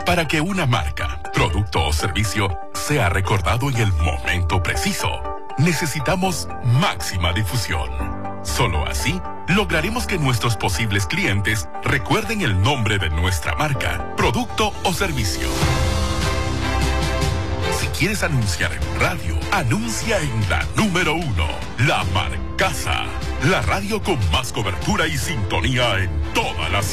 Para que una marca, producto o servicio sea recordado en el momento preciso, necesitamos máxima difusión. Solo así lograremos que nuestros posibles clientes recuerden el nombre de nuestra marca, producto o servicio. Si quieres anunciar en radio, anuncia en la número 1, La Marcaza, la radio con más cobertura y sintonía en toda la ciudad.